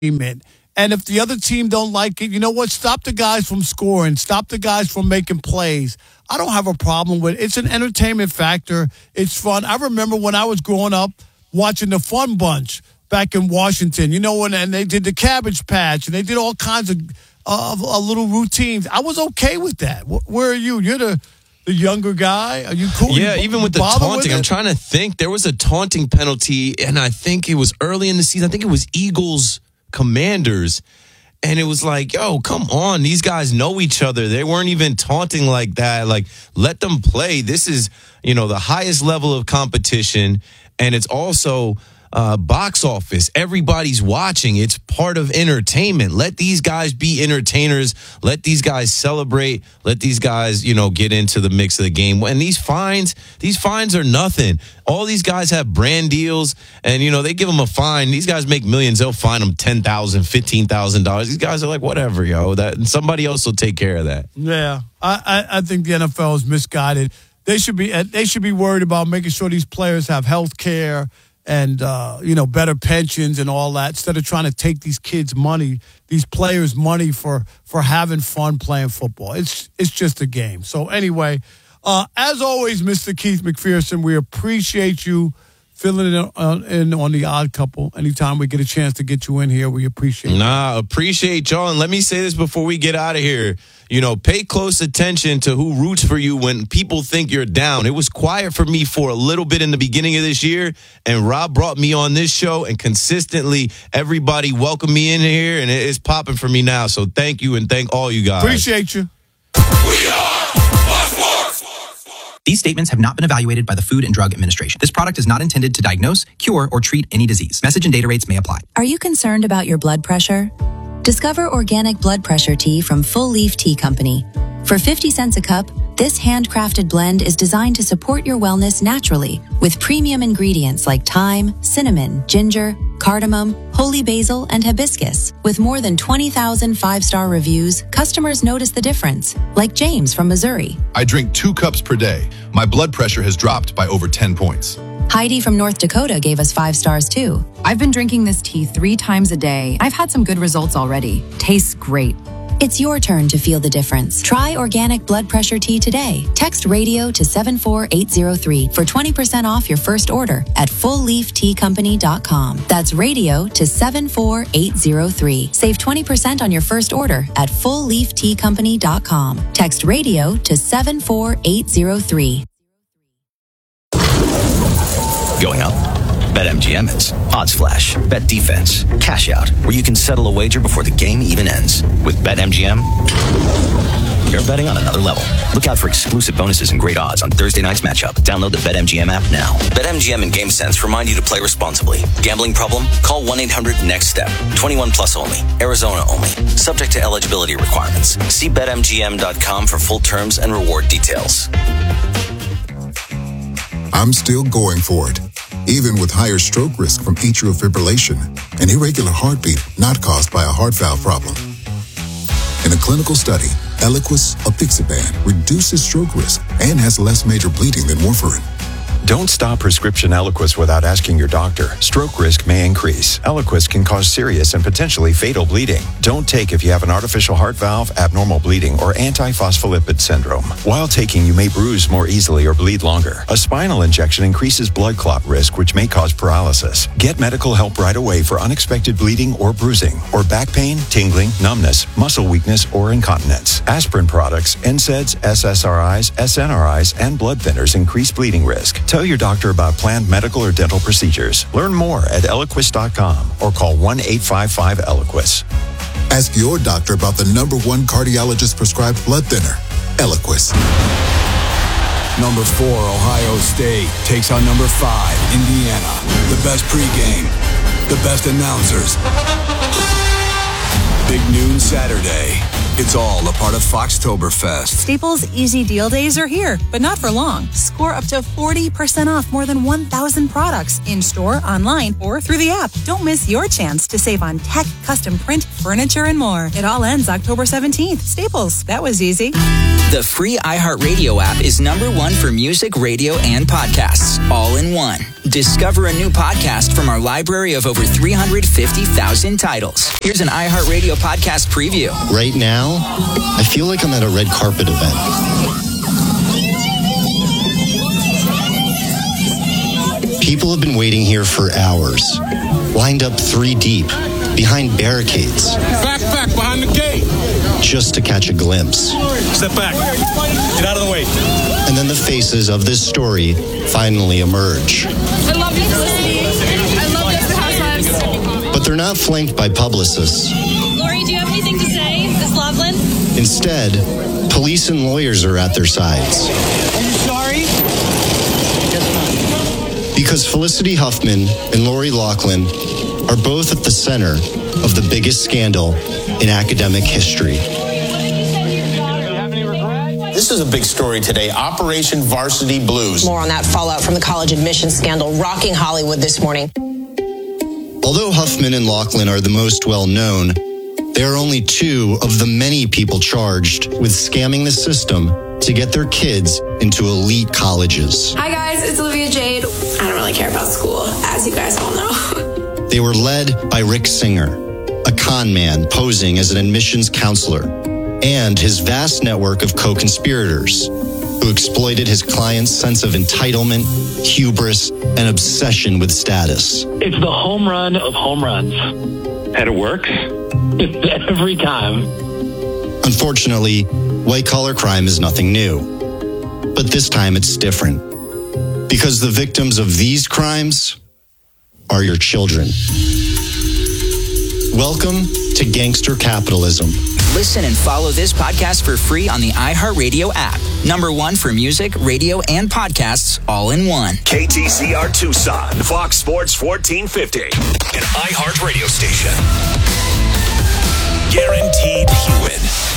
And if the other team don't like it, you know what? Stop the guys from scoring. Stop the guys from making plays. I don't have a problem with it. It's an entertainment factor. It's fun. I remember when I was growing up watching the Fun Bunch back in Washington, and they did the Cabbage Patch, and they did all kinds of little routines. I was okay with that. Where are you? You're the younger guy. Are you cool? Yeah, even with the taunting. I'm trying to think. There was a taunting penalty, and I think it was early in the season. I think it was Eagles Commanders. And it was like, yo, come on. These guys know each other. They weren't even taunting like that. Like, let them play. This is, the highest level of competition. And it's also box office. Everybody's watching. It's part of entertainment. Let these guys be entertainers. Let these guys celebrate. Let these guys, get into the mix of the game. And these fines are nothing. All these guys have brand deals, and, they give them a fine. These guys make millions. They'll fine them $10,000, $15,000. These guys are like, whatever, and somebody else will take care of that. Yeah, I think the NFL is misguided. They should be worried about making sure these players have health care and, better pensions and all that, instead of trying to take these kids' money, these players' money for having fun playing football. It's just a game. So anyway, as always, Mr. Keith McPherson, we appreciate you filling in on The Odd Couple. Anytime we get a chance to get you in here, we appreciate it. Appreciate y'all. And let me say this before we get out of here. Pay close attention to who roots for you when people think you're down. It was quiet for me for a little bit in the beginning of this year, and Rob brought me on this show, and consistently everybody welcomed me in here, and it's popping for me now. So thank you, and thank all you guys. Appreciate you. We are Sports. These statements have not been evaluated by the Food and Drug Administration. This product is not intended to diagnose, cure, or treat any disease. Message and data rates may apply. Are you concerned about your blood pressure? Discover organic blood pressure tea from Full Leaf Tea Company. For 50 cents a cup, this handcrafted blend is designed to support your wellness naturally with premium ingredients like thyme, cinnamon, ginger, cardamom, holy basil, and hibiscus. With more than 20,000 five-star reviews, customers notice the difference, like James from Missouri. I drink 2 cups per day. My blood pressure has dropped by over 10 points. Heidi from North Dakota gave us 5 stars too. I've been drinking this tea 3 times a day. I've had some good results already. Tastes great. It's your turn to feel the difference. Try organic blood pressure tea today. Text radio to 74803 for 20% off your first order at fullleafteacompany.com. That's radio to 74803. Save 20% on your first order at fullleafteacompany.com. Text radio to 74803. Going up? BetMGM is. Odds Flash, Bet Defense, Cash Out, where you can settle a wager before the game even ends. With BetMGM, you're betting on another level. Look out for exclusive bonuses and great odds on Thursday night's matchup. Download the BetMGM app now. BetMGM and GameSense remind you to play responsibly. Gambling problem? Call 1-800-NEXT-STEP. 21 plus only. Arizona only. Subject to eligibility requirements. See BetMGM.com for full terms and reward details. I'm still going for it, even with higher stroke risk from atrial fibrillation, an irregular heartbeat not caused by a heart valve problem. In a clinical study, Eliquis apixaban reduces stroke risk and has less major bleeding than warfarin. Don't stop prescription Eliquis without asking your doctor. Stroke risk may increase. Eliquis can cause serious and potentially fatal bleeding. Don't take if you have an artificial heart valve, abnormal bleeding, or antiphospholipid syndrome. While taking, you may bruise more easily or bleed longer. A spinal injection increases blood clot risk, which may cause paralysis. Get medical help right away for unexpected bleeding or bruising, or back pain, tingling, numbness, muscle weakness, or incontinence. Aspirin products, NSAIDs, SSRIs, SNRIs, and blood thinners increase bleeding risk. Tell your doctor about planned medical or dental procedures. Learn more at Eliquis.com or call 1-855-ELIQUIS. Ask your doctor about the #1 cardiologist prescribed blood thinner, Eliquis. Number 4, Ohio State takes on number 5, Indiana. The best pregame, the best announcers. Big noon Saturday. It's all a part of Foxtoberfest. Staples Easy Deal Days are here, but not for long. Score up to 40% off more than 1,000 products in-store, online, or through the app. Don't miss your chance to save on tech, custom print, furniture, and more. It all ends October 17th. Staples, that was easy. The free iHeartRadio app is #1 for music, radio, and podcasts, all in one. Discover a new podcast from our library of over 350,000 titles. Here's an iHeartRadio podcast preview. Right now, I feel like I'm at a red carpet event. People have been waiting here for hours, lined up 3 deep, behind barricades. Back, behind the gate. Just to catch a glimpse. Step back. Get out of the way. And then the faces of this story finally emerge. I love you, Felicity. I love Desperate Housewives. But they're not flanked by publicists. Lori, do you have anything to say? Miss Loveland? Instead, police and lawyers are at their sides. Are you sorry? Because Felicity Huffman and Lori Loughlin are both at the center of the biggest scandal in academic history. This is a big story today, Operation Varsity Blues. More on that fallout from the college admissions scandal rocking Hollywood this morning. Although Huffman and Loughlin are the most well-known, they are only 2 of the many people charged with scamming the system to get their kids into elite colleges. Hi guys, it's Olivia Jade. I don't really care about school, as you guys all know. They were led by Rick Singer, a con man posing as an admissions counselor, and his vast network of co-conspirators who exploited his client's sense of entitlement, hubris, and obsession with status. It's the home run of home runs. And it works every time. Unfortunately, white-collar crime is nothing new. But this time it's different. Because the victims of these crimes are your children. Welcome to Gangster Capitalism. Listen and follow this podcast for free on the iHeartRadio app. #1 for music, radio, and podcasts all in one. KTCR Tucson, Fox Sports 1450, an iHeart radio station. Guaranteed Human.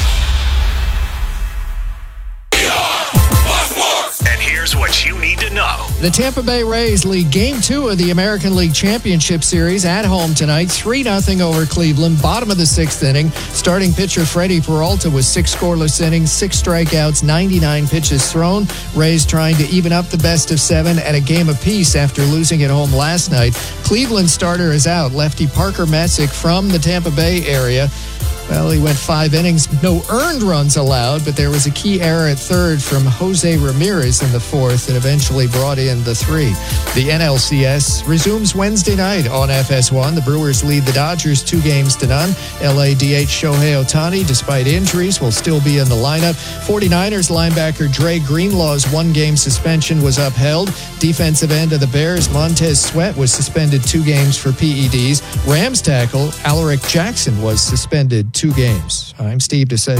And here's what you need to know. The Tampa Bay Rays lead Game 2 of the American League Championship Series at home tonight, 3-0 over Cleveland, bottom of the 6th inning. Starting pitcher Freddie Peralta with 6 scoreless innings, 6 strikeouts, 99 pitches thrown. Rays trying to even up the best of 7 at a game apiece after losing at home last night. Cleveland starter is out, lefty Parker Messick from the Tampa Bay area. Well, he went 5 innings, no earned runs allowed, but there was a key error at third from Jose Ramirez in the 4th that eventually brought in the 3. The NLCS resumes Wednesday night on FS1. The Brewers lead the Dodgers 2-0. LA DH Shohei Ohtani, despite injuries, will still be in the lineup. 49ers linebacker Dre Greenlaw's 1-game suspension was upheld. Defensive end of the Bears, Montez Sweat, was suspended 2 games for PEDs. Rams tackle Alaric Jackson was suspended 2 games. I'm Steve DeSay.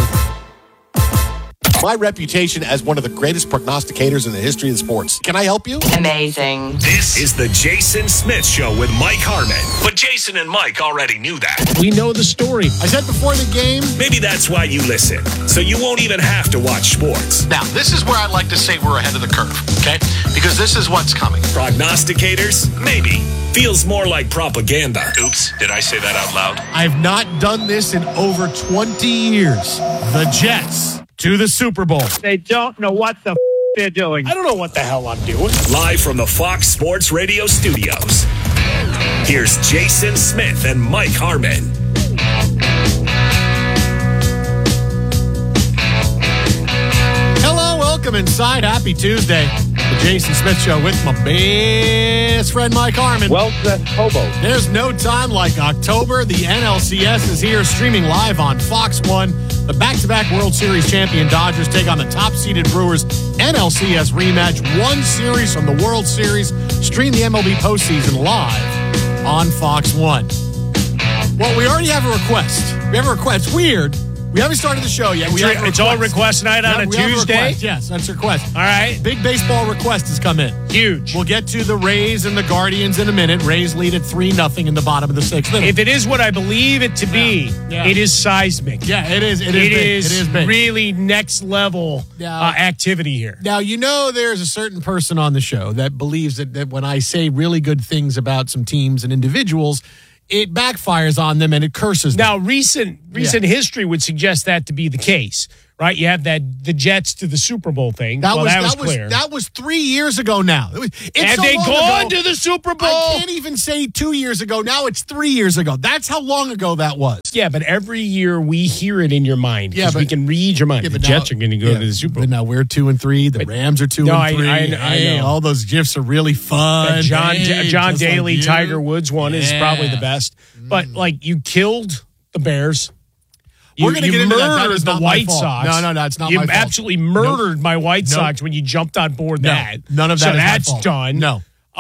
My reputation as one of the greatest prognosticators in the history of sports. Can I help you? Amazing. This is the Jason Smith Show with Mike Harmon. But Jason and Mike already knew that. We know the story. I said before the game. Maybe that's why you listen. So you won't even have to watch sports. Now, this is where I'd like to say we're ahead of the curve, okay? Because this is what's coming. Prognosticators? Maybe. Feels more like propaganda. Oops, did I say that out loud? I've not done this in over 20 years. The Jets to the Super Bowl. They don't know what the they're doing. I don't know what the hell I'm doing. Live from the Fox Sports Radio studios. Here's Jason Smith and Mike Harmon. Hello, welcome inside. Happy Tuesday. The Jason Smith Show with my best friend Mike Harmon. Well-dressed hobo. There's no time like October. The NLCS is here, streaming live on Fox 1. The back-to-back World Series champion Dodgers take on the top-seeded Brewers. NLCS rematch, 1 series from the World Series. Stream the MLB postseason live on Fox 1. Well, we already have a request. We have a request. It's weird. We haven't started the show yet. It's all request night on a Tuesday? Yes, that's a request. All right. Big baseball request has come in. Huge. We'll get to the Rays and the Guardians in a minute. Rays lead at 3-0 in the bottom of the 6th inning. If it is what I believe it to be, it is seismic. Yeah, it is. It is big. Really next level activity here. Now, you know there's a certain person on the show that believes that when I say really good things about some teams and individuals, it backfires on them and it curses them. Now, recent history would suggest that to be the case. right? You have the Jets to the Super Bowl thing. That was clear. That was 3 years ago now. Have they gone to the Super Bowl? I can't even say 2 years ago. Now it's 3 years ago. That's how long ago that was. Yeah, but every year we hear it in your mind because we can read your mind. The Jets are going to go to the Super Bowl. But now we're 2-3. The Rams are 2-3. I know. All those GIFs are really fun. John Daly, Tiger Woods one is probably the best. But, you killed the Bears. We're going to get into that. That is the White Sox. No, it's not my fault. You absolutely murdered my White Sox when you jumped on board that. None of that is my fault. So that's done. No.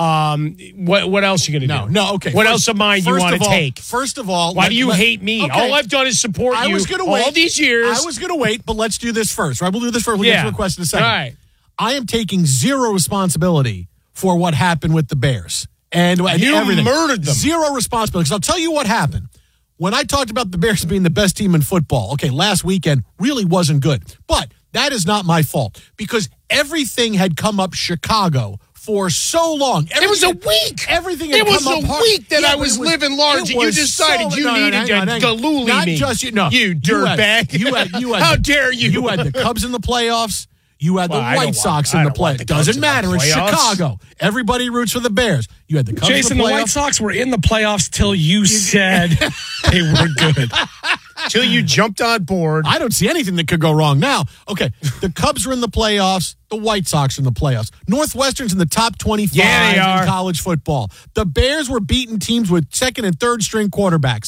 What else are you going to do? No, okay. What else of mine you want to take? First of all, why do you hate me? Okay. All I've done is support you all these years. I was going to wait, but let's do this first, right? We'll do this first. We'll get to a question in a second. All right. I am taking zero responsibility for what happened with the Bears. And you everything. Murdered them. Zero responsibility. Because I'll tell you what happened. When I talked about the Bears being the best team in football, last weekend really wasn't good. But that is not my fault because everything had come up Chicago for so long. It was a week. Everything had come up hard. Week that I was living large and you decided you needed to galooly not me. Just you dirtbag. How dare you? You had the Cubs in the playoffs. You had the White Sox in the playoffs. Doesn't matter. It's Chicago. Everybody roots for the Bears. You had the Cubs Jason, in the playoffs. The White Sox were in the playoffs till you said they were good. Till you jumped on board. I don't see anything that could go wrong now. Okay, the Cubs are in the playoffs. The White Sox are in the playoffs. Northwestern's in the top 25 in college football. The Bears were beating teams with second and third string quarterbacks.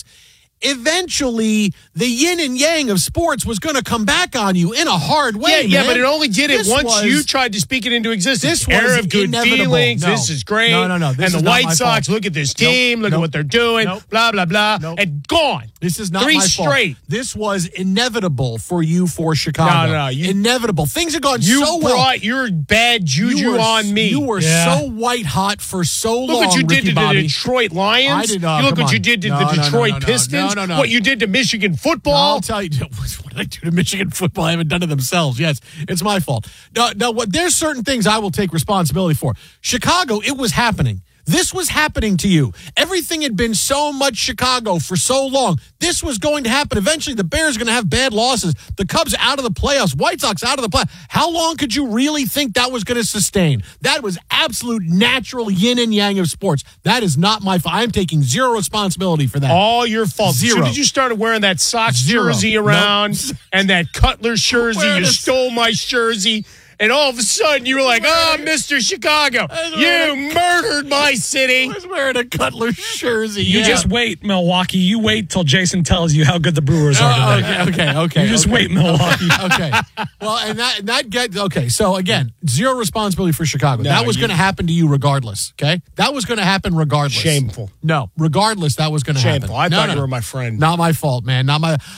Eventually, the yin and yang of sports was going to come back on you in a hard way. Yeah, but it only did it once you tried to speak it into existence. This was of good feelings. No. This is great. No. And the White Sox, look at this team. Look at what they're doing. Blah, blah, blah. And gone. This is not my fault. 3 straight. This was inevitable for you for Chicago. No. Inevitable. Things have gone you so well. You brought your bad juju on me. You were so white hot for so long. Look what you did Ricky to Bobby. the Detroit Lions. I did, look what you did to the Detroit Pistons. No. What you did to Michigan football. I'll tell you. What did I do to Michigan football? I haven't done to themselves. Yes, it's my fault. No. There's certain things I will take responsibility for. Chicago, it was happening. This was happening to you. Everything had been so much Chicago for so long. This was going to happen. Eventually, the Bears are going to have bad losses. The Cubs out of the playoffs. White Sox out of the playoffs. How long could you really think that was going to sustain? That was absolute natural yin and yang of sports. That is not my fault. I'm taking zero responsibility for that. All your fault. Zero. As soon as you started wearing that Sox jersey around and that Cutler jersey, you stole my jersey. And all of a sudden, you were like, Mr. Chicago, you murdered my city. I was wearing a Cutler jersey. You just wait, Milwaukee. You wait till Jason tells you how good the Brewers are today. Okay. You just wait, Milwaukee. Okay. Well, and that gets, okay. So, again, zero responsibility for Chicago. No, that was going to happen to you regardless, okay? That was going to happen regardless. Shameful. No, regardless, that was going to happen. Shameful. I thought you were my friend. Not my fault, man.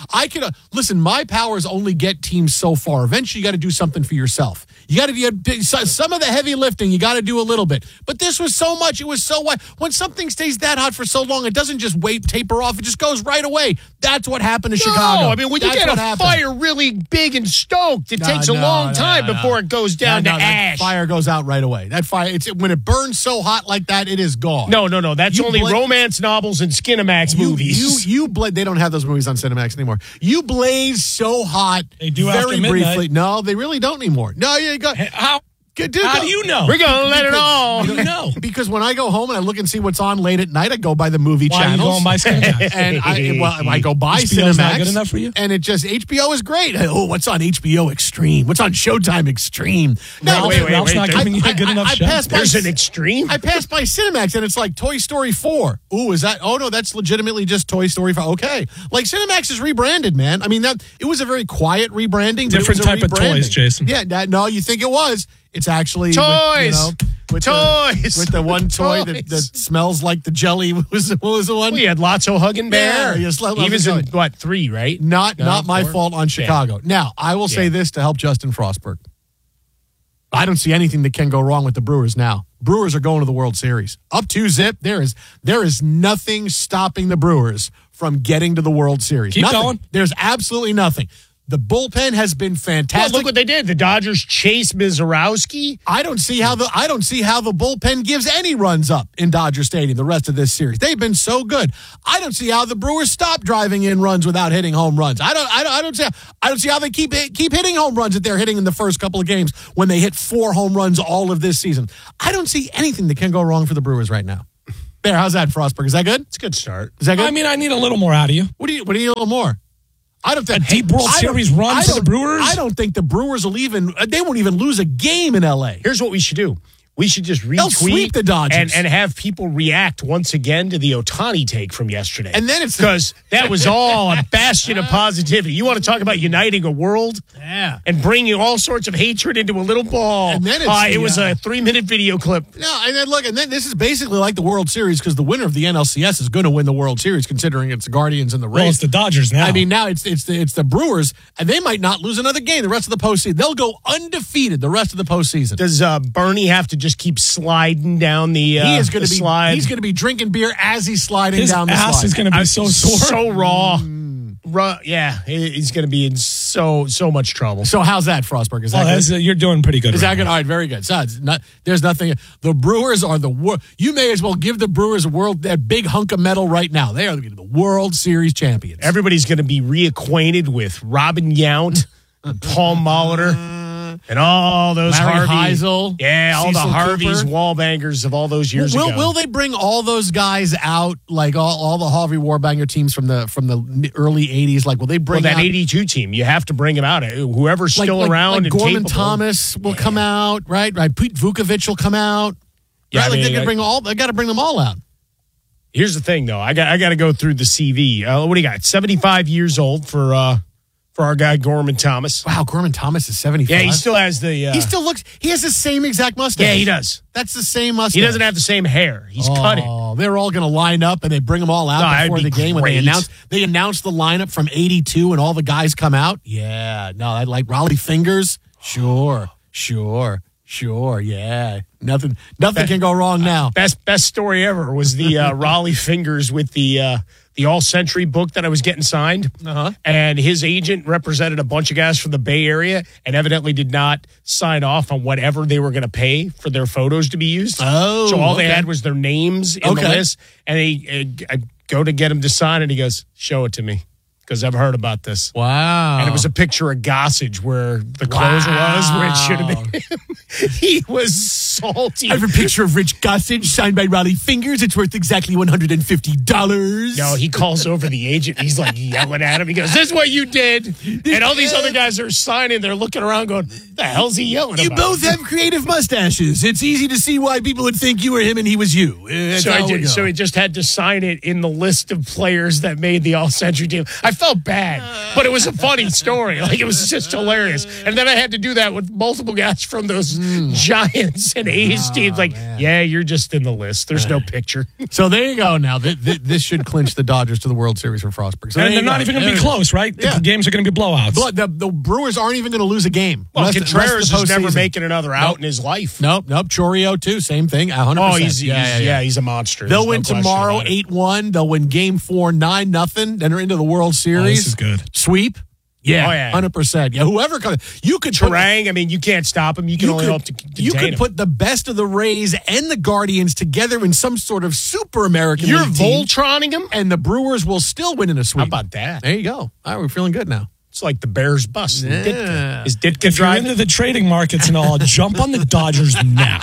Listen, my powers only get teams so far. Eventually, you got to do something for yourself. You got to some of the heavy lifting. You got to do a little bit, but this was so much. It was so white. When something stays that hot for so long, it doesn't just taper off. It just goes right away. That's what happened to Chicago. I mean, when you get a fire really big and stoked, it takes a long time before it goes down to ash. That fire goes out right away. That fire, when it burns so hot like that, it is gone. No. That's only romance novels and Skinamax movies. They don't have those movies on Cinemax anymore. You blaze so hot. They do very after midnight. briefly. No, they really don't anymore. No, you go. How do you know? We're going to let it all. You know. Because when I go home and I look and see what's on late at night, I go by the movie channels. Why are you going by Cinemax? And I go by HBO's Cinemax. not good enough for you? And HBO is great. Oh, what's on HBO Extreme? What's on Showtime Extreme? No, Ralph's not giving you a good enough show. There's an Extreme? I pass by Cinemax and it's like Toy Story 4. Ooh, is that? Oh, no, that's legitimately just Toy Story 5. Okay. Like Cinemax is rebranded, man. I mean, it was a very quiet rebranding. Different type of toys, Jason. Yeah, no, you think it was. It's actually toys. With the one toy that smells like the jelly. What was the one? We had Lotso Hugging Bear. Yeah, he was in 3, right? Not my fault on Chicago. Yeah. Now I will say this to help Justin Frostberg. I don't see anything that can go wrong with the Brewers now. Brewers are going to the World Series. Up 2-0. There is nothing stopping the Brewers from getting to the World Series. Keep going. There's absolutely nothing. The bullpen has been fantastic. Well, look what they did. The Dodgers chased Mizorowski. I don't see how the bullpen gives any runs up in Dodger Stadium the rest of this series. They've been so good. I don't see how the Brewers stop driving in runs without hitting home runs. I don't see how they keep hitting home runs that they're hitting in the first couple of games when they hit 4 home runs all of this season. I don't see anything that can go wrong for the Brewers right now. There, how's that, Frostberg? Is that good? It's a good start. Is that good? I mean, I need a little more out of you. What do you need a little more? I don't think a deep World Series run for the Brewers. I don't think the Brewers will they won't even lose a game in LA. Here's what we should do. We should just They'll sweep retweet the Dodgers and have people react once again to the Ohtani take from yesterday. And then it's because that was all a bastion of positivity. You want to talk about uniting a world? Yeah. And bringing all sorts of hatred into a little ball. And then it was a 3-minute video clip. No, and then this is basically like the World Series because the winner of the NLCS is going to win the World Series considering it's the Guardians and the Rays. Well, it's the Dodgers now. I mean, now it's the Brewers, and they might not lose another game the rest of the postseason. They'll go undefeated the rest of the postseason. Does Bernie have to just keep sliding down the slide? He's going to be drinking beer as he's sliding His down the slide. ass is going to be so sore. So raw. Yeah, he's going to be in so much trouble. So how's that, Frostberg? Is that good? You're doing pretty good. Is that good? All right, very good. So there's nothing. The Brewers are the world. You may as well give the Brewers that big hunk of metal right now. They are the World Series champions. Everybody's going to be reacquainted with Robin Yount, and Paul Molitor. And all those Larry Harvey, Heisel, all Cecil the Harveys, Cooper. Wallbangers of all those years ago. Will they bring all those guys out, like all the Harvey Warbanger teams from the early '80s? Like, will they bring that out '82 team? You have to bring them out. Whoever's still around like and Gorman capable. Thomas will come out, right? Pete Vukovich will come out. Yeah, right? I mean, They got to bring them all out. Here's the thing, though. I got to go through the CV. What do you got? 75 years old for our guy Gorman Thomas. Wow, Gorman Thomas is 75. Yeah, he still has the. He still looks. He has the same exact mustache. Yeah, he does. That's the same mustache. He doesn't have the same hair. He's cut it. Oh, they're all going to line up and they bring them all out before the game when they announce the lineup from '82 and all the guys come out. Yeah, no, I like Raleigh Fingers. Sure. Yeah, nothing can go wrong now. Best story ever was the Raleigh Fingers with the All Century book that I was getting signed. And his agent represented a bunch of guys from the Bay Area and evidently did not sign off on whatever they were going to pay for their photos to be used. Oh, so all they had was their names in the list. And I go to get him to sign it. He goes, "Show it to me." Because I've heard about this. Wow. And it was a picture of Gossage where the closer was, where it should have been. He was salty. I have a picture of Rich Gossage signed by Raleigh Fingers. It's worth exactly $150. No, he calls over the agent. He's like yelling at him. He goes, "This is what you did." And all these other guys are signing. They're looking around going, "The hell's he yelling about?" You both have creative mustaches. It's easy to see why people would think you were him and he was you. So he just had to sign it in the list of players that made the All-Century team. I felt bad, but it was a funny story. Like, it was just hilarious. And then I had to do that with multiple guys from those Giants and A's teams. Like, yeah, you're just in the list. There's no picture. So there you go. Now, this should clinch the Dodgers to the World Series for Frostberg. So and they're not even going to be close, right? The games are going to be blowouts. But the Brewers aren't even going to lose a game. Well, Contreras is never making another out in his life. Nope. Choreo, too. Same thing. 100%. Oh, he's a monster. They'll win tomorrow 8-1. They'll win Game 4 9-0. Then they're into the World Series. This is good. Sweep. Yeah, 100%. Yeah, whoever comes. You could Terang, I mean, you can't stop him. You can only hope to contain You could him. put the best of the Rays and the Guardians together in some sort of super American You're League team, Voltroning him? and the Brewers will still win in a sweep. How about that? There you go. All right, we're feeling good now. It's like the Bears bus. Yeah. Is Ditka If you're driving? into the trading markets and all, jump on the Dodgers now.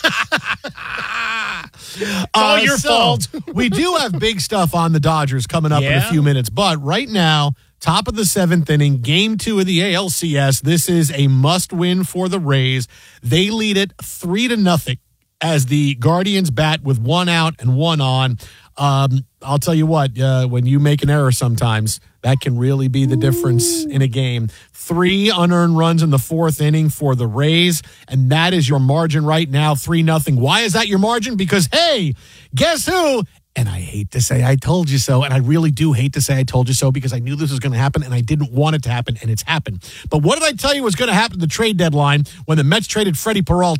It's all your fault. We do have big stuff on the Dodgers coming up in a few minutes, but right now, top of the 7th inning, Game 2 of the ALCS. This is a must-win for the Rays. They lead it 3-0 as the Guardians bat with 1 out and 1 on. I'll tell you what, when you make an error sometimes, that can really be the difference in a game. 3 unearned runs in the 4th inning for the Rays, and that is your margin right now, 3-0. Why is that your margin? Because, hey, guess who? And I hate to say I told you so, and I really do hate to say I told you so because I knew this was going to happen, and I didn't want it to happen, and it's happened. But what did I tell you was going to happen at the trade deadline when the Mets traded Freddie Peralta?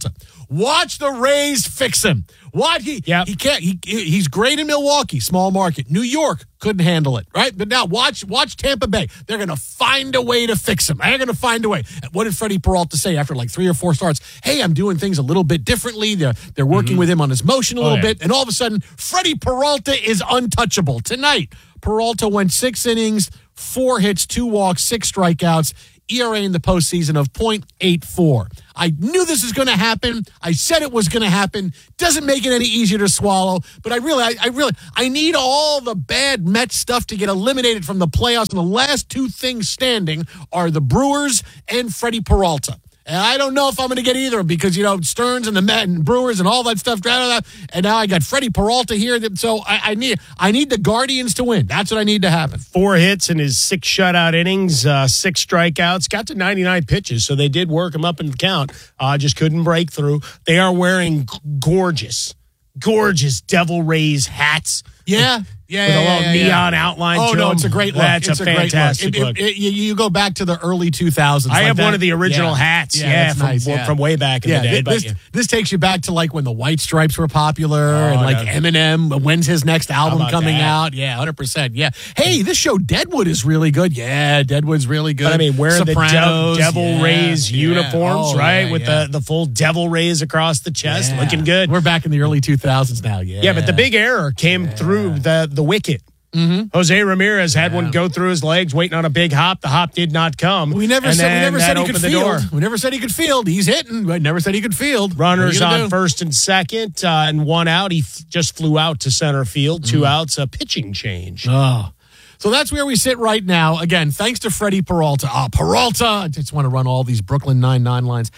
Watch the Rays fix him. What he can't. He's great in Milwaukee, small market. New York couldn't handle it, right? But now watch Tampa Bay. They're going to find a way to fix him. They're going to find a way. What did Freddie Peralta say after like 3 or 4 starts? Hey, I'm doing things a little bit differently. They're working with him on his motion a little bit, and all of a sudden, Freddie Peralta is untouchable. Tonight, Peralta went 6 innings, 4 hits, 2 walks, 6 strikeouts. ERA in the postseason of .84. I knew this was going to happen. I said it was going to happen. Doesn't make it any easier to swallow. But I need all the bad Mets stuff to get eliminated from the playoffs. And the last 2 things standing are the Brewers and Freddie Peralta. And I don't know if I'm going to get either because, Stearns and the Mets and Brewers and all that stuff. And now I got Freddie Peralta here. So I need the Guardians to win. That's what I need to happen. 4 hits in his 6 shutout innings, 6 strikeouts, got to 99 pitches. So they did work him up in the count. Just couldn't break through. They are wearing gorgeous Devil Rays hats. Yeah. With a little neon outline. Oh, no, it's a great look. That's a fantastic look. You go back to the early 2000s. I have one of the original hats. From way back in the day. This takes you back to like when the White Stripes were popular and like Eminem. When's his next album coming out? Yeah, 100%. Yeah. Hey, this show Deadwood is really good. Yeah, Deadwood's really good. But I mean, wearing Sopranos, the Devil Rays uniforms, right? With the full Devil Rays across the chest, looking good. We're back in the early 2000s now. Yeah, but the big error came through the wicket. Jose Ramirez had one go through his legs, waiting on a big hop. The hop did not come. We never said he could field. We never said he could field. He's hitting. We never said he could field. Runners on first and second, and 1 out. He just flew out to center field. 2 outs, a pitching change. Oh. So that's where we sit right now. Again, thanks to Freddie Peralta. Peralta! I just want to run all these Brooklyn Nine-Nine lines.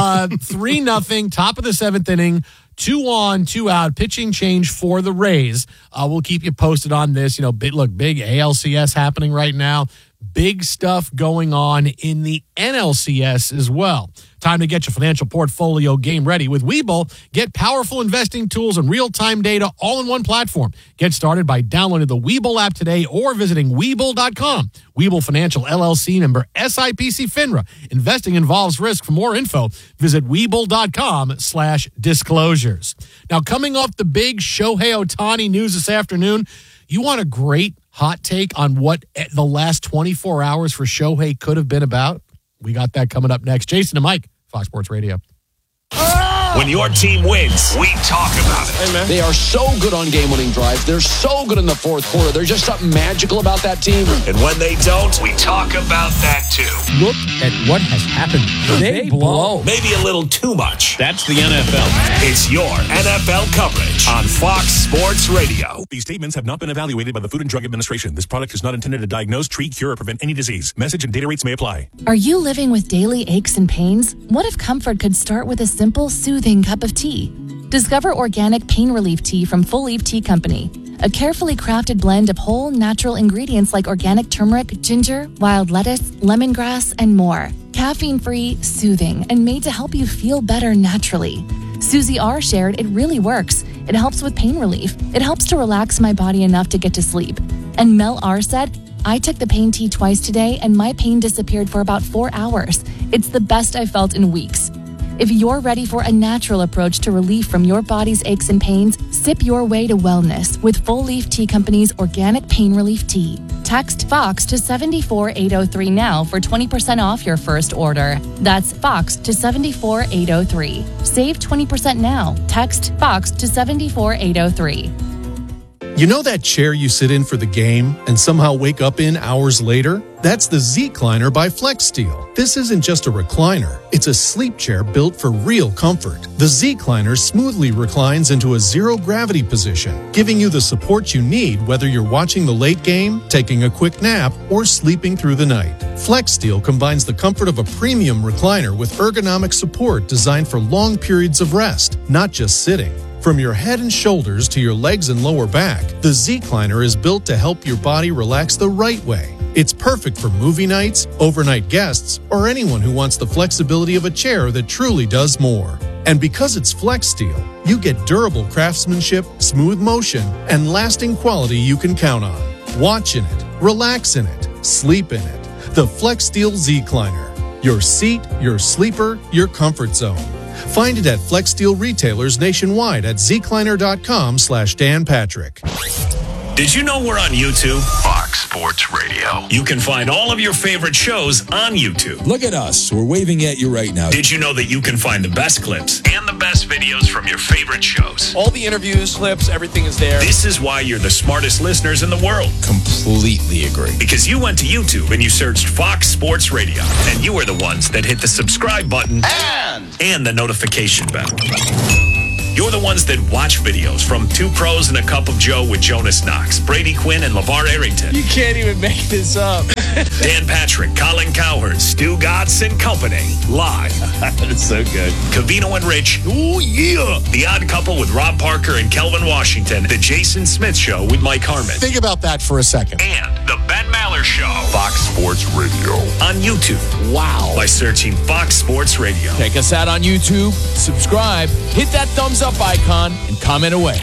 3-0, top of the 7th inning. 2 on, 2 out, pitching change for the Rays. We'll keep you posted on this. Big ALCS happening right now. Big stuff going on in the NLCS as well. Time to get your financial portfolio game ready with Webull. Get powerful investing tools and real-time data all in one platform. Get started by downloading the Webull app today or visiting Webull.com. Webull Financial LLC member SIPC FINRA. Investing involves risk. For more info, visit Webull.com/disclosures. Now, coming off the big Shohei Ohtani news this afternoon, you want a great hot take on what the last 24 hours for Shohei could have been about? We got that coming up next. Jason and Mike, Fox Sports Radio. When your team wins, we talk about it. Hey, man. They are so good on game-winning drives. They're so good in the fourth quarter. There's just something magical about that team. And when they don't, we talk about that too. Look at what has happened. They blow. Maybe a little too much. That's the NFL. It's your NFL coverage on Fox Sports Radio. These statements have not been evaluated by the Food and Drug Administration. This product is not intended to diagnose, treat, cure, or prevent any disease. Message and data rates may apply. Are you living with daily aches and pains? What if comfort could start with a simple, soothing cup of tea? Discover organic pain relief tea from Full Leaf Tea Company. A carefully crafted blend of whole, natural ingredients like organic turmeric, ginger, wild lettuce, lemongrass, and more. Caffeine-free, soothing, and made to help you feel better naturally. Susie R. shared it really works. It helps with pain relief. It helps to relax my body enough to get to sleep. And Mel R. said, I took the pain tea twice today and my pain disappeared for about 4 hours. It's the best I've felt in weeks. If you're ready for a natural approach to relief from your body's aches and pains, sip your way to wellness with Full Leaf Tea Company's organic pain relief tea. Text FOX to 74803 now for 20% off your first order. That's FOX to 74803. Save 20% now. Text FOX to 74803. You know that chair you sit in for the game and somehow wake up in hours later? That's the Z-Cliner by FlexSteel. This isn't just a recliner. It's a sleep chair built for real comfort. The Z-Cliner smoothly reclines into a zero-gravity position, giving you the support you need whether you're watching the late game, taking a quick nap, or sleeping through the night. FlexSteel combines the comfort of a premium recliner with ergonomic support designed for long periods of rest, not just sitting. From your head and shoulders to your legs and lower back, the Z-Cliner is built to help your body relax the right way. It's perfect for movie nights, overnight guests, or anyone who wants the flexibility of a chair that truly does more. And because it's FlexSteel, you get durable craftsmanship, smooth motion, and lasting quality you can count on. Watch in it, relax in it, sleep in it. The FlexSteel Z-Cliner. Your seat, your sleeper, your comfort zone. Find it at Flex Steel retailers nationwide at zkleiner.com/Dan Patrick. Did you know we're on YouTube? Fox Sports Radio. You can find all of your favorite shows on YouTube. Look at us. We're waving at you right now. Did you know that you can find the best clips and the best videos from your favorite shows? All the interviews, clips, everything is there. This is why you're the smartest listeners in the world. Completely agree. Because you went to YouTube and you searched Fox Sports Radio. And you were the ones that hit the subscribe button and the notification bell. You're the ones that watch videos from Two Pros and a Cup of Joe with Jonas Knox, Brady Quinn, and LeVar Arrington. You can't even make this up. Dan Patrick, Colin Cowherd, Stu Gatz and Company. Live. That's so good. Covino and Rich. Ooh, yeah. The Odd Couple with Rob Parker and Kelvin Washington. The Jason Smith Show with Mike Harmon. Think about that for a second. And the Ben Maller Show. Fox Sports Radio. On YouTube. Wow. By searching Fox Sports Radio. Check us out on YouTube. Subscribe. Hit that thumbs up icon and comment away.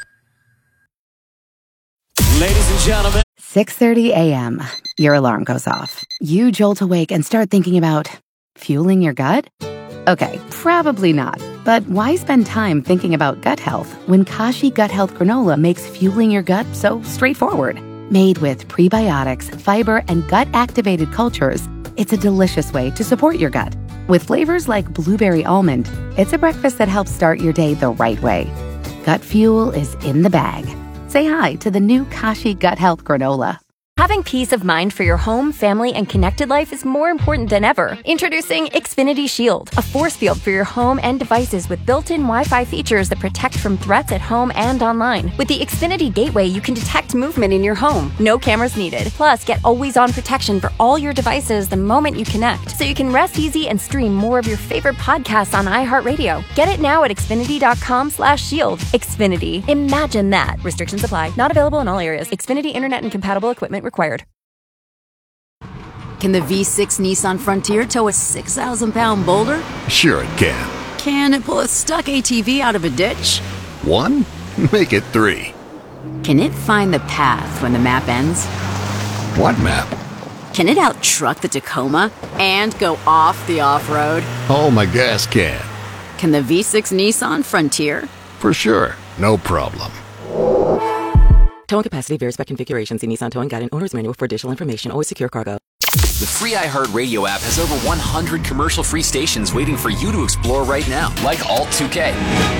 Ladies and gentlemen. 6:30 a.m. Your alarm goes off. You jolt awake and start thinking about fueling your gut? Okay, probably not. But why spend time thinking about gut health when Kashi Gut Health Granola makes fueling your gut so straightforward? Made with prebiotics, fiber, and gut-activated cultures, it's a delicious way to support your gut. With flavors like blueberry almond, it's a breakfast that helps start your day the right way. Gut fuel is in the bag. Say hi to the new Kashi Gut Health Granola. Having peace of mind for your home, family, and connected life is more important than ever. Introducing Xfinity Shield, a force field for your home and devices with built-in Wi-Fi features that protect from threats at home and online. With the Xfinity Gateway, you can detect movement in your home. No cameras needed. Plus, get always-on protection for all your devices the moment you connect, so you can rest easy and stream more of your favorite podcasts on iHeartRadio. Get it now at Xfinity.com/shield. Xfinity. Imagine that. Restrictions apply. Not available in all areas. Xfinity Internet and compatible equipment required. Can the V6 Nissan Frontier tow a 6,000-pound boulder? Sure it can. Can it pull a stuck ATV out of a ditch? 1? Make it 3. Can it find the path when the map ends? What map? Can it out-truck the Tacoma and go off the off-road? Oh, my gas can. Can the V6 Nissan Frontier? For sure. No problem. Towing capacity varies by configuration. See Nissan Towing Guide and Owner's Manual for additional information. Always secure cargo. The free iHeartRadio app has over 100 commercial-free stations waiting for you to explore right now, like Alt 2K.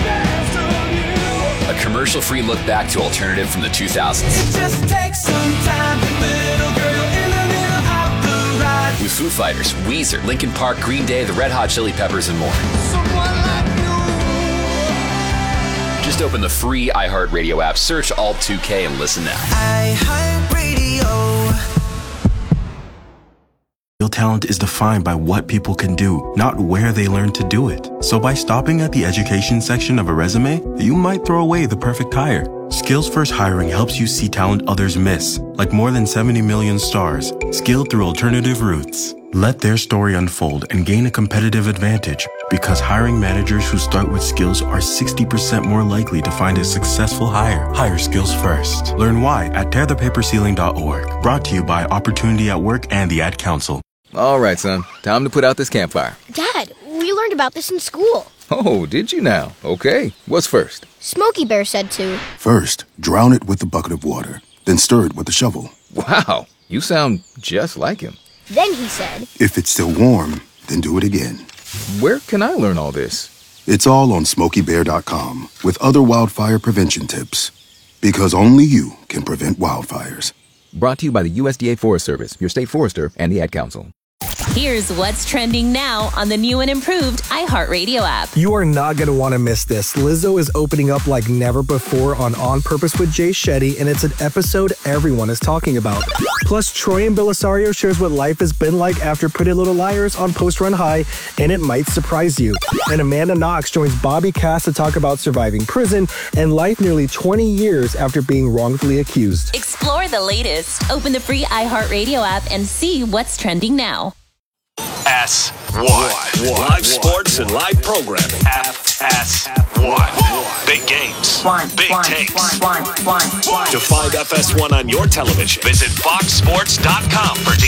A commercial-free look back to alternative from the 2000s. It just takes some time, little girl in the middle of the ride. With Foo Fighters, Weezer, Linkin Park, Green Day, the Red Hot Chili Peppers, and more. Just open the free iHeartRadio app, search Alt 2K, and listen now. iHeartRadio. Real talent is defined by what people can do, not where they learn to do it. So by stopping at the education section of a resume, you might throw away the perfect hire. Skills First Hiring helps you see talent others miss, like more than 70 million stars, skilled through alternative routes. Let their story unfold and gain a competitive advantage, because hiring managers who start with skills are 60% more likely to find a successful hire. Hire skills first. Learn why at tearthepaperceiling.org. Brought to you by Opportunity at Work and the Ad Council. All right, son. Time to put out this campfire. Dad, we learned about this in school. Oh, did you now? Okay. What's first? Smokey Bear said to. First, drown it with a bucket of water, then stir it with a shovel. Wow, you sound just like him. Then he said, if it's still warm, then do it again. Where can I learn all this? It's all on SmokeyBear.com with other wildfire prevention tips. Because only you can prevent wildfires. Brought to you by the USDA Forest Service, your state forester, and the Ad Council. Here's what's trending now on the new and improved iHeartRadio app. You are not going to want to miss this. Lizzo is opening up like never before on Purpose with Jay Shetty, and it's an episode everyone is talking about. Plus, Troy and Belisario shares what life has been like after Pretty Little Liars on Post Run High, and it might surprise you. And Amanda Knox joins Bobby Cass to talk about surviving prison and life nearly 20 years after being wrongfully accused. Explore the latest. Open the free iHeartRadio app and see what's trending now. FS1. Live sports and live programming. FS1. Big games. Big takes. To find FS1 on your television, visit foxsports.com for